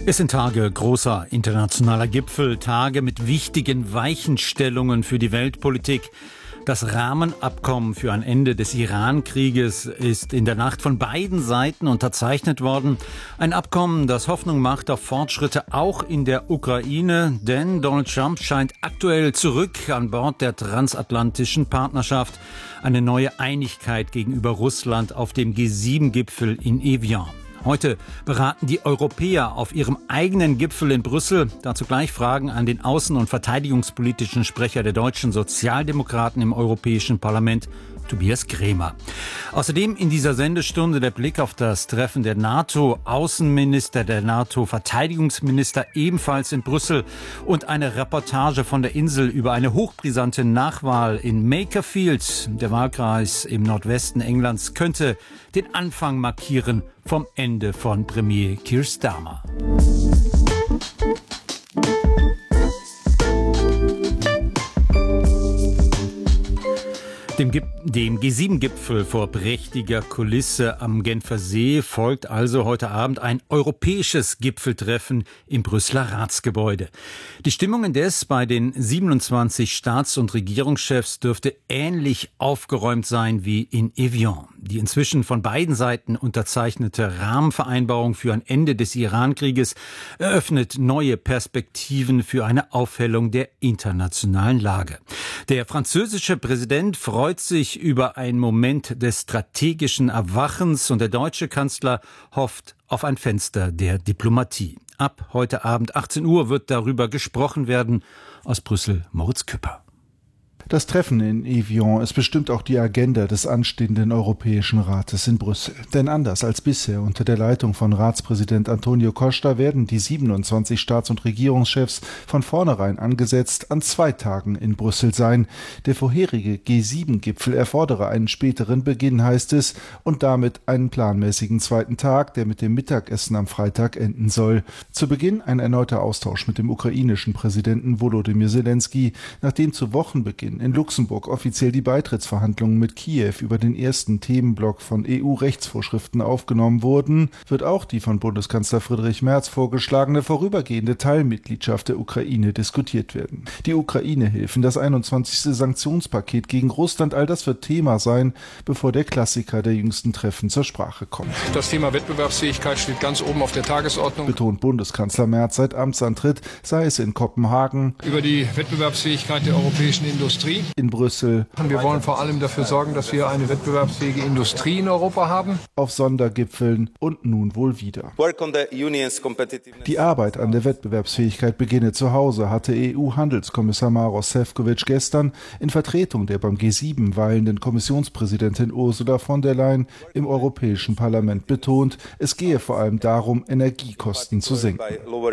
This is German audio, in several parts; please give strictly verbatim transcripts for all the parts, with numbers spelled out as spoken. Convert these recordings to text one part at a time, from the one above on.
Es sind Tage großer internationaler Gipfel, Tage mit wichtigen Weichenstellungen für die Weltpolitik. Das Rahmenabkommen für ein Ende des Iran-Krieges ist in der Nacht von beiden Seiten unterzeichnet worden. Ein Abkommen, das Hoffnung macht auf Fortschritte auch in der Ukraine, denn Donald Trump scheint aktuell zurück an Bord der transatlantischen Partnerschaft. Eine neue Einigkeit gegenüber Russland auf dem G sieben Gipfel in Evian. Heute beraten die Europäer auf ihrem eigenen Gipfel in Brüssel. Dazu gleich Fragen an den außen- und verteidigungspolitischen Sprecher der deutschen Sozialdemokraten im Europäischen Parlament, Tobias Krämer. Außerdem in dieser Sendestunde der Blick auf das Treffen der NATO-Außenminister, der NATO-Verteidigungsminister ebenfalls in Brüssel und eine Reportage von der Insel über eine hochbrisante Nachwahl in Makerfield. Der Wahlkreis im Nordwesten Englands könnte den Anfang markieren vom Ende von Premier Keir Starmer. Dem, dem G sieben Gipfel vor prächtiger Kulisse am Genfer See folgt also heute Abend ein europäisches Gipfeltreffen im Brüsseler Ratsgebäude. Die Stimmung indes bei den siebenundzwanzig Staats- und Regierungschefs dürfte ähnlich aufgeräumt sein wie in Evian. Die inzwischen von beiden Seiten unterzeichnete Rahmenvereinbarung für ein Ende des Iran-Krieges eröffnet neue Perspektiven für eine Aufhellung der internationalen Lage. Der französische Präsident freut sich über einen Moment des strategischen Erwachens und der deutsche Kanzler hofft auf ein Fenster der Diplomatie. Ab heute Abend achtzehn Uhr wird darüber gesprochen werden. Aus Brüssel, Moritz Küpper. Das Treffen in Evian ist bestimmt auch die Agenda des anstehenden Europäischen Rates in Brüssel. Denn anders als bisher unter der Leitung von Ratspräsident Antonio Costa werden die siebenundzwanzig Staats- und Regierungschefs von vornherein angesetzt an zwei Tagen in Brüssel sein. Der vorherige G sieben Gipfel erfordere einen späteren Beginn, heißt es, und damit einen planmäßigen zweiten Tag, der mit dem Mittagessen am Freitag enden soll. Zu Beginn ein erneuter Austausch mit dem ukrainischen Präsidenten Volodymyr Zelensky, nachdem zu Wochenbeginn in Luxemburg offiziell die Beitrittsverhandlungen mit Kiew über den ersten Themenblock von E U-Rechtsvorschriften aufgenommen wurden, wird auch die von Bundeskanzler Friedrich Merz vorgeschlagene vorübergehende Teilmitgliedschaft der Ukraine diskutiert werden. Die Ukraine-Hilfen, das einundzwanzigste Sanktionspaket gegen Russland, all das wird Thema sein, bevor der Klassiker der jüngsten Treffen zur Sprache kommt. Das Thema Wettbewerbsfähigkeit steht ganz oben auf der Tagesordnung, betont Bundeskanzler Merz seit Amtsantritt, sei es in Kopenhagen, über die Wettbewerbsfähigkeit der europäischen Industrie, in Brüssel. Wir wollen vor allem dafür sorgen, dass wir eine wettbewerbsfähige Industrie in Europa haben. Auf Sondergipfeln und nun wohl wieder. Die Arbeit an der Wettbewerbsfähigkeit beginne zu Hause, hatte E U-Handelskommissar Maroš Šefčovič gestern in Vertretung der beim G sieben weilenden Kommissionspräsidentin Ursula von der Leyen im Europäischen Parlament betont, es gehe vor allem darum, Energiekosten zu senken.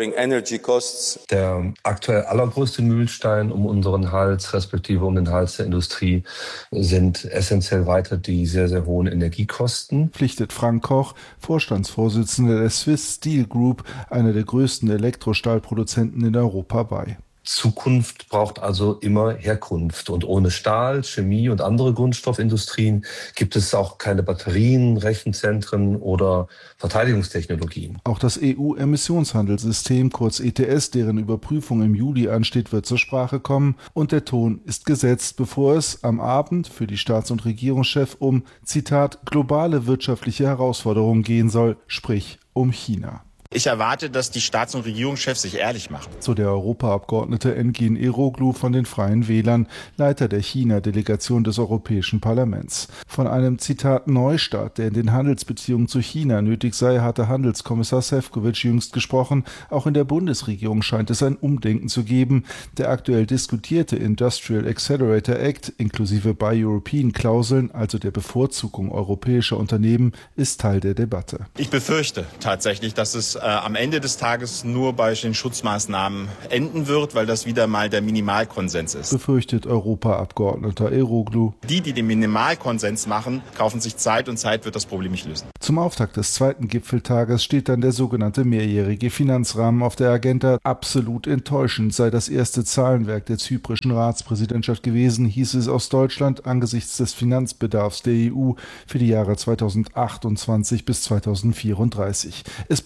Der aktuell allergrößte Mühlstein um unseren Hals, respektive um den Hals der Industrie, sind essentiell weiter die sehr, sehr hohen Energiekosten. Pflichtet Frank Koch, Vorstandsvorsitzender der Swiss Steel Group, einer der größten Elektrostahlproduzenten in Europa, bei. Zukunft braucht also immer Herkunft. Und ohne Stahl, Chemie und andere Grundstoffindustrien gibt es auch keine Batterien, Rechenzentren oder Verteidigungstechnologien. Auch das E U-Emissionshandelssystem, kurz E T S, deren Überprüfung im Juli ansteht, wird zur Sprache kommen. Und der Ton ist gesetzt, bevor es am Abend für die Staats- und Regierungschefs um, Zitat, globale wirtschaftliche Herausforderungen gehen soll, sprich um China. Ich erwarte, dass die Staats- und Regierungschefs sich ehrlich machen. So der Europaabgeordnete Engin Eroglu von den Freien Wählern, Leiter der China-Delegation des Europäischen Parlaments. Von einem, Zitat, Neustart, der in den Handelsbeziehungen zu China nötig sei, hatte Handelskommissar Šefčovič jüngst gesprochen. Auch in der Bundesregierung scheint es ein Umdenken zu geben. Der aktuell diskutierte Industrial Accelerator Act inklusive Buy European-Klauseln, also der Bevorzugung europäischer Unternehmen, ist Teil der Debatte. Ich befürchte tatsächlich, dass es äh, am Ende des Tages nur bei den Schutzmaßnahmen enden wird, weil das wieder mal der Minimalkonsens ist. Befürchtet Europaabgeordneter Eroglu. Die, die den Minimalkonsens machen, kaufen sich Zeit und Zeit wird das Problem nicht lösen. Zum Auftakt des zweiten Gipfeltages steht dann der sogenannte mehrjährige Finanzrahmen auf der Agenda. Absolut enttäuschend sei das erste Zahlenwerk der zyprischen Ratspräsidentschaft gewesen, hieß es aus Deutschland angesichts des Finanzbedarfs der E U für die Jahre zweitausendachtundzwanzig bis zweitausendvierunddreißig. Es brauche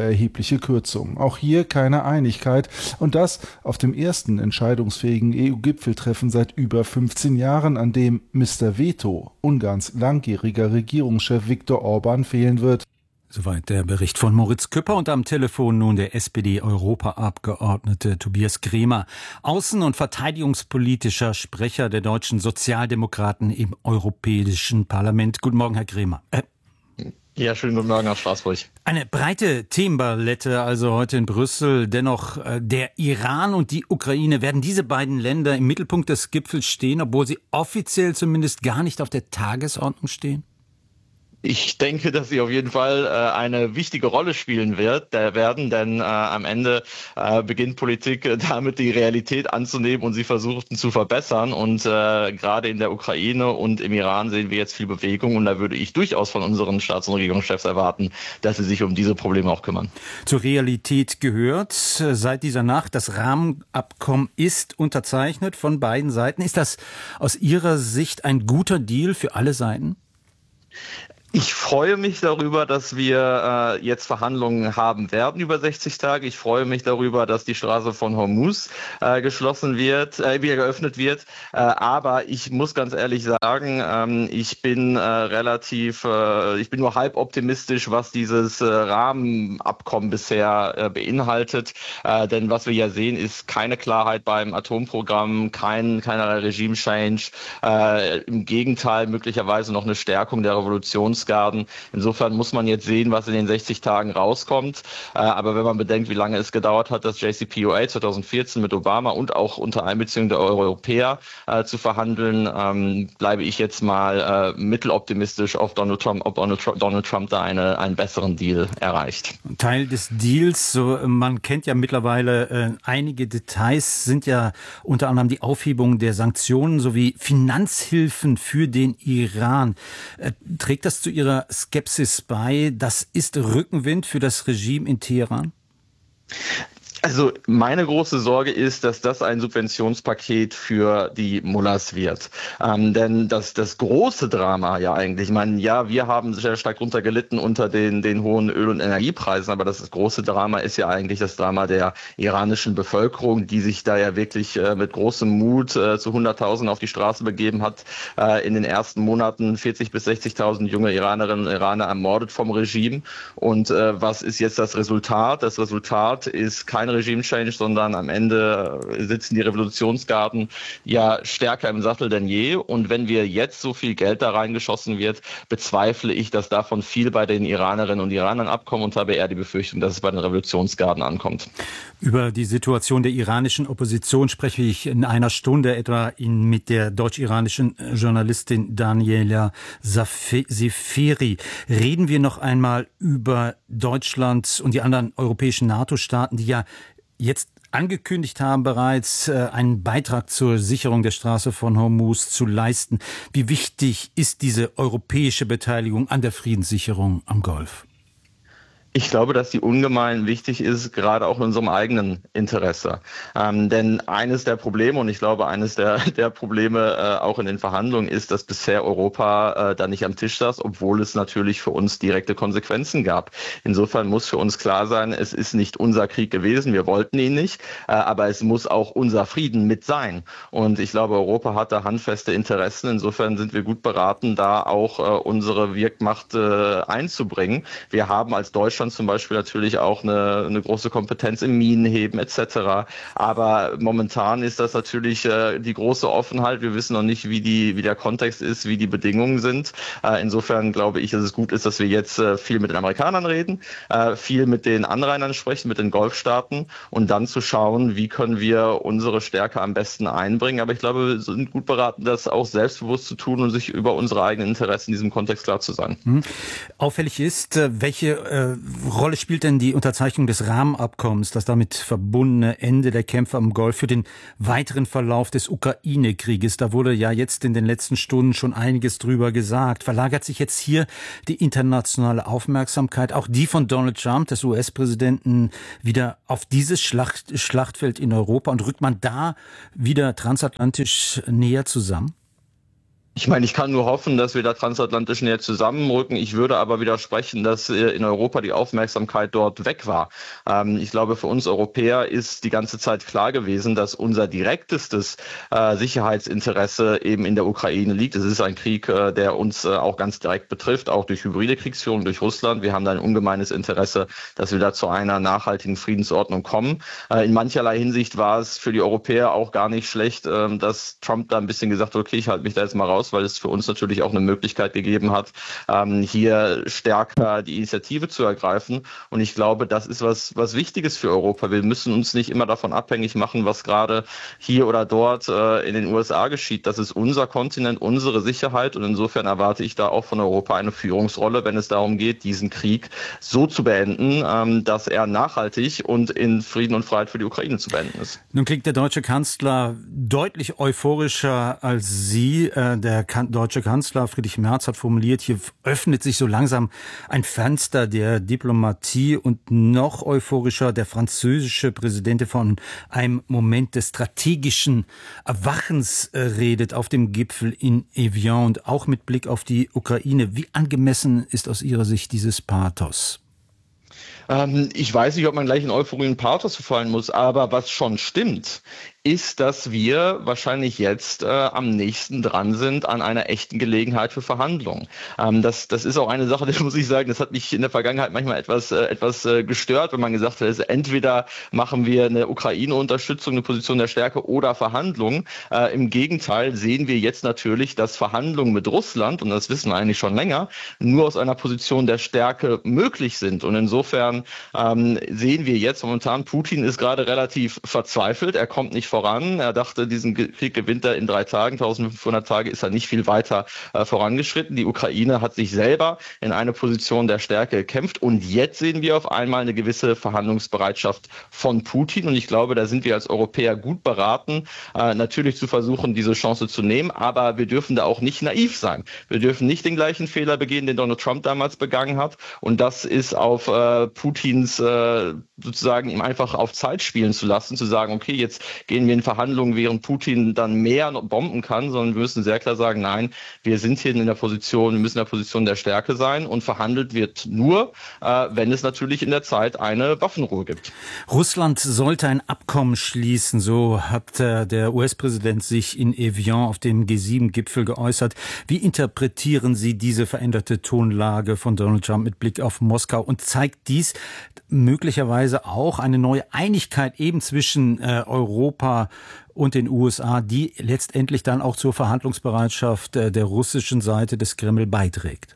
erhebliche Kürzungen. Auch hier keine Einigkeit und das auf dem ersten entscheidungsfähigen E U-Gipfeltreffen seit über fünfzehn Jahren, an dem Mister Veto, Ungarns langjähriger Regierungschef Viktor Orbán, fehlen wird. Soweit der Bericht von Moritz Küpper und am Telefon nun der S P D-Europaabgeordnete Tobias Kremer, außen- und verteidigungspolitischer Sprecher der deutschen Sozialdemokraten im Europäischen Parlament. Guten Morgen, Herr Kremer. Äh, Ja, schönen guten Morgen aus Straßburg. Eine breite Themenpalette also heute in Brüssel. Dennoch, äh, der Iran und die Ukraine, werden diese beiden Länder im Mittelpunkt des Gipfels stehen, obwohl sie offiziell zumindest gar nicht auf der Tagesordnung stehen? Ich denke, dass sie auf jeden Fall äh, eine wichtige Rolle spielen wird, äh, werden, denn äh, am Ende äh, beginnt Politik äh, damit, die Realität anzunehmen und sie versuchen zu verbessern. Und äh, gerade in der Ukraine und im Iran sehen wir jetzt viel Bewegung. Und da würde ich durchaus von unseren Staats- und Regierungschefs erwarten, dass sie sich um diese Probleme auch kümmern. Zur Realität gehört seit dieser Nacht, das Rahmenabkommen ist unterzeichnet von beiden Seiten. Ist das aus Ihrer Sicht ein guter Deal für alle Seiten? Ich freue mich darüber, dass wir äh, jetzt Verhandlungen haben werden über sechzig Tage. Ich freue mich darüber, dass die Straße von Hormuz äh, geschlossen wird, äh, wieder geöffnet wird. Äh, aber ich muss ganz ehrlich sagen, ähm, ich bin äh, relativ, äh, ich bin nur halb optimistisch, was dieses äh, Rahmenabkommen bisher äh, beinhaltet. Äh, denn was wir ja sehen, ist keine Klarheit beim Atomprogramm, kein keinerlei Regime-Change. Äh, Im Gegenteil, möglicherweise noch eine Stärkung der Revolutions Insofern muss man jetzt sehen, was in den sechzig Tagen rauskommt. Aber wenn man bedenkt, wie lange es gedauert hat, das J C P O A zweitausendvierzehn mit Obama und auch unter Einbeziehung der Europäer äh, zu verhandeln, ähm, bleibe ich jetzt mal äh, mitteloptimistisch auf Donald Trump, ob Donald Trump, Donald Trump da eine, einen besseren Deal erreicht. Teil des Deals, so, man kennt ja mittlerweile äh, einige Details, sind ja unter anderem die Aufhebung der Sanktionen sowie Finanzhilfen für den Iran. Äh, trägt das zu Ihrer Skepsis bei? Das ist Rückenwind für das Regime in Teheran? Also meine große Sorge ist, dass das ein Subventionspaket für die Mullahs wird. Ähm, denn das, das große Drama ja eigentlich, ich meine, ja, wir haben sehr stark runter gelitten unter den, den hohen Öl- und Energiepreisen, aber das, das große Drama ist ja eigentlich das Drama der iranischen Bevölkerung, die sich da ja wirklich äh, mit großem Mut äh, zu hunderttausend auf die Straße begeben hat, äh, in den ersten Monaten vierzigtausend bis sechzigtausend junge Iranerinnen und Iraner ermordet vom Regime. Und äh, was ist jetzt das Resultat? Das Resultat ist kein Regime-Change, sondern am Ende sitzen die Revolutionsgarden ja stärker im Sattel denn je. Und wenn wir jetzt so viel Geld da reingeschossen wird, bezweifle ich, dass davon viel bei den Iranerinnen und Iranern abkommt und habe eher die Befürchtung, dass es bei den Revolutionsgarden ankommt. Über die Situation der iranischen Opposition spreche ich in einer Stunde etwa mit der deutsch-iranischen Journalistin Daniela Seferi. Reden wir noch einmal über Deutschland und die anderen europäischen NATO-Staaten, die ja jetzt angekündigt haben, bereits einen Beitrag zur Sicherung der Straße von Hormuz zu leisten. Wie wichtig ist diese europäische Beteiligung an der Friedenssicherung am Golf? Ich glaube, dass die ungemein wichtig ist, gerade auch in unserem eigenen Interesse. Ähm, denn eines der Probleme, und ich glaube, eines der, der Probleme äh, auch in den Verhandlungen ist, dass bisher Europa äh, da nicht am Tisch saß, obwohl es natürlich für uns direkte Konsequenzen gab. Insofern muss für uns klar sein, es ist nicht unser Krieg gewesen, wir wollten ihn nicht, äh, aber es muss auch unser Frieden mit sein. Und ich glaube, Europa hat da handfeste Interessen. Insofern sind wir gut beraten, da auch äh, unsere Wirkmacht äh, einzubringen. Wir haben als Deutschland zum Beispiel natürlich auch eine, eine große Kompetenz im Minenheben et cetera. Aber momentan ist das natürlich äh, die große Offenheit. Wir wissen noch nicht, wie die, wie der Kontext ist, wie die Bedingungen sind. Äh, insofern glaube ich, dass es gut ist, dass wir jetzt äh, viel mit den Amerikanern reden, äh, viel mit den Anrainern sprechen, mit den Golfstaaten und dann zu schauen, wie können wir unsere Stärke am besten einbringen. Aber ich glaube, wir sind gut beraten, das auch selbstbewusst zu tun und sich über unsere eigenen Interessen in diesem Kontext klar zu sein. Mhm. Auffällig ist, welche äh, Rolle spielt denn die Unterzeichnung des Rahmenabkommens, das damit verbundene Ende der Kämpfe am Golf für den weiteren Verlauf des Ukraine-Krieges? Da wurde ja jetzt in den letzten Stunden schon einiges drüber gesagt. Verlagert sich jetzt hier die internationale Aufmerksamkeit, auch die von Donald Trump, des U S-Präsidenten, wieder auf dieses Schlacht, Schlachtfeld in Europa und rückt man da wieder transatlantisch näher zusammen? Ich meine, ich kann nur hoffen, dass wir da transatlantisch näher zusammenrücken. Ich würde aber widersprechen, dass in Europa die Aufmerksamkeit dort weg war. Ich glaube, für uns Europäer ist die ganze Zeit klar gewesen, dass unser direktestes Sicherheitsinteresse eben in der Ukraine liegt. Es ist ein Krieg, der uns auch ganz direkt betrifft, auch durch hybride Kriegsführung durch Russland. Wir haben da ein ungemeines Interesse, dass wir da zu einer nachhaltigen Friedensordnung kommen. In mancherlei Hinsicht war es für die Europäer auch gar nicht schlecht, dass Trump da ein bisschen gesagt hat, okay, ich halte mich da jetzt mal raus, weil es für uns natürlich auch eine Möglichkeit gegeben hat, hier stärker die Initiative zu ergreifen. Und ich glaube, das ist was, was Wichtiges für Europa. Wir müssen uns nicht immer davon abhängig machen, was gerade hier oder dort in den U S A geschieht. Das ist unser Kontinent, unsere Sicherheit. Und insofern erwarte ich da auch von Europa eine Führungsrolle, wenn es darum geht, diesen Krieg so zu beenden, dass er nachhaltig und in Frieden und Freiheit für die Ukraine zu beenden ist. Nun klingt der deutsche Kanzler deutlich euphorischer als Sie. Der deutsche Kanzler Friedrich Merz hat formuliert, hier öffnet sich so langsam ein Fenster der Diplomatie, und noch euphorischer der französische Präsident, der von einem Moment des strategischen Erwachens redet auf dem Gipfel in Evian und auch mit Blick auf die Ukraine. Wie angemessen ist aus Ihrer Sicht dieses Pathos? Ich weiß nicht, ob man gleich in Euphorie und Pathos verfallen muss, aber was schon stimmt, ist, dass wir wahrscheinlich jetzt äh, am nächsten dran sind an einer echten Gelegenheit für Verhandlungen. Ähm, das, das ist auch eine Sache, das muss ich sagen, das hat mich in der Vergangenheit manchmal etwas, äh, etwas äh, gestört, wenn man gesagt hat, also entweder machen wir eine Ukraine-Unterstützung, eine Position der Stärke oder Verhandlungen. Äh, Im Gegenteil sehen wir jetzt natürlich, dass Verhandlungen mit Russland, und das wissen wir eigentlich schon länger, nur aus einer Position der Stärke möglich sind. Und insofern ähm, sehen wir jetzt momentan, Putin ist gerade relativ verzweifelt, er kommt nicht voran. Er dachte, diesen Krieg gewinnt er in drei Tagen, eintausendfünfhundert Tage ist er nicht viel weiter äh, vorangeschritten. Die Ukraine hat sich selber in eine Position der Stärke gekämpft, und jetzt sehen wir auf einmal eine gewisse Verhandlungsbereitschaft von Putin, und ich glaube, da sind wir als Europäer gut beraten, äh, natürlich zu versuchen, diese Chance zu nehmen, aber wir dürfen da auch nicht naiv sein. Wir dürfen nicht den gleichen Fehler begehen, den Donald Trump damals begangen hat, und das ist auf äh, Putins äh, sozusagen ihm einfach auf Zeit spielen zu lassen, zu sagen, okay, jetzt gehen wir in Verhandlungen, während Putin dann mehr bomben kann, sondern wir müssen sehr klar sagen, nein, wir sind hier in der Position, wir müssen in der Position der Stärke sein, und verhandelt wird nur, äh, wenn es natürlich in der Zeit eine Waffenruhe gibt. Russland sollte ein Abkommen schließen, so hat äh, der U S-Präsident sich in Evian auf dem G sieben Gipfel geäußert. Wie interpretieren Sie diese veränderte Tonlage von Donald Trump mit Blick auf Moskau, und zeigt dies möglicherweise auch eine neue Einigkeit eben zwischen äh, Europa und den U S A, die letztendlich dann auch zur Verhandlungsbereitschaft äh, der russischen Seite des Kreml beiträgt?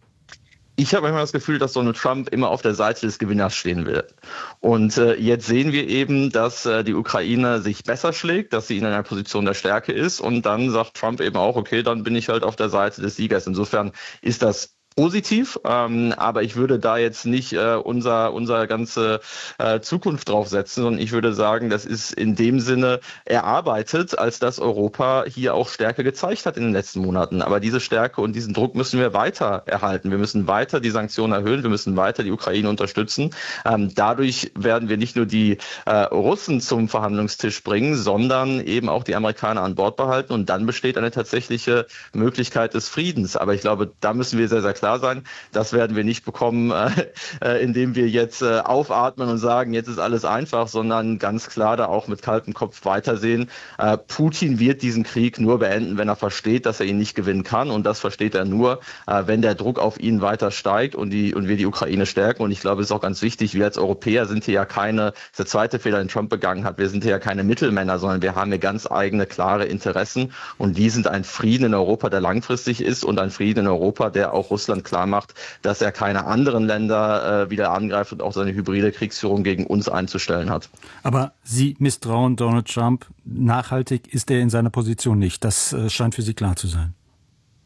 Ich habe manchmal das Gefühl, dass Donald Trump immer auf der Seite des Gewinners stehen will. Und äh, jetzt sehen wir eben, dass äh, die Ukraine sich besser schlägt, dass sie in einer Position der Stärke ist. Und dann sagt Trump eben auch, okay, dann bin ich halt auf der Seite des Siegers. Insofern ist das positiv, ähm, aber ich würde da jetzt nicht äh, unser unser ganze äh, Zukunft draufsetzen, sondern ich würde sagen, das ist in dem Sinne erarbeitet, als dass Europa hier auch Stärke gezeigt hat in den letzten Monaten. Aber diese Stärke und diesen Druck müssen wir weiter erhalten. Wir müssen weiter die Sanktionen erhöhen, wir müssen weiter die Ukraine unterstützen. Ähm, dadurch werden wir nicht nur die äh, Russen zum Verhandlungstisch bringen, sondern eben auch die Amerikaner an Bord behalten, und dann besteht eine tatsächliche Möglichkeit des Friedens. Aber ich glaube, da müssen wir sehr, sehr klar sein. Das werden wir nicht bekommen, äh, indem wir jetzt äh, aufatmen und sagen, jetzt ist alles einfach, sondern ganz klar da auch mit kaltem Kopf weitersehen. Äh, Putin wird diesen Krieg nur beenden, wenn er versteht, dass er ihn nicht gewinnen kann, und das versteht er nur, äh, wenn der Druck auf ihn weiter steigt und die und wir die Ukraine stärken. Und ich glaube, es ist auch ganz wichtig, wir als Europäer sind hier ja keine, das ist der zweite Fehler, den Trump begangen hat, wir sind hier ja keine Mittelmänner, sondern wir haben hier ganz eigene, klare Interessen, und die sind ein Frieden in Europa, der langfristig ist, und ein Frieden in Europa, der auch Russland klar macht, dass er keine anderen Länder äh, wieder angreift und auch seine hybride Kriegsführung gegen uns einzustellen hat. Aber Sie misstrauen Donald Trump. Nachhaltig ist er in seiner Position nicht. Das äh, scheint für Sie klar zu sein.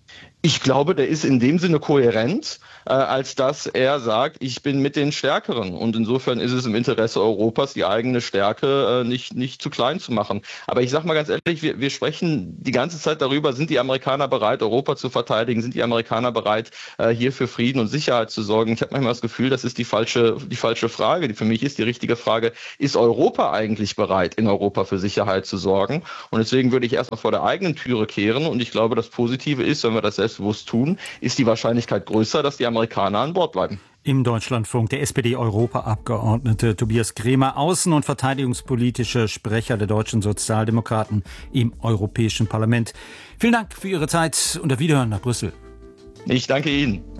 Ich glaube, der ist in dem Sinne kohärent, äh, als dass er sagt, ich bin mit den Stärkeren. Und insofern ist es im Interesse Europas, die eigene Stärke äh, nicht, nicht zu klein zu machen. Aber ich sage mal ganz ehrlich, wir, wir sprechen die ganze Zeit darüber, sind die Amerikaner bereit, Europa zu verteidigen? Sind die Amerikaner bereit, äh, hier für Frieden und Sicherheit zu sorgen? Ich habe manchmal das Gefühl, das ist die falsche, die falsche Frage. Die für mich ist die richtige Frage, ist Europa eigentlich bereit, in Europa für Sicherheit zu sorgen? Und deswegen würde ich erstmal vor der eigenen Türe kehren. Und ich glaube, das Positive ist, wenn wir das selbst bewusst tun, ist die Wahrscheinlichkeit größer, dass die Amerikaner an Bord bleiben. Im Deutschlandfunk der S P D-Europaabgeordnete Tobias Kremer, außen- und verteidigungspolitischer Sprecher der deutschen Sozialdemokraten im Europäischen Parlament. Vielen Dank für Ihre Zeit und auf Wiederhören nach Brüssel. Ich danke Ihnen.